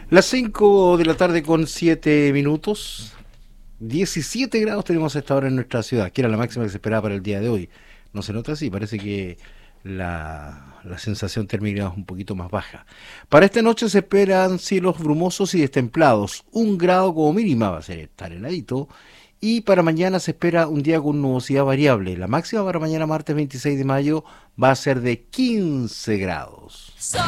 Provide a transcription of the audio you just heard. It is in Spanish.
Las 5 de la tarde con 7 minutos. 17 grados tenemos a esta hora en nuestra ciudad, que era la máxima que se esperaba para el día de hoy. No se nota así, parece que la sensación térmica es un poquito más baja. Para esta noche se esperan cielos brumosos y destemplados. 1 grado como mínima va a ser estar heladito. Y para mañana se espera un día con nubosidad variable. La máxima para mañana martes 26 de mayo va a ser de 15 grados.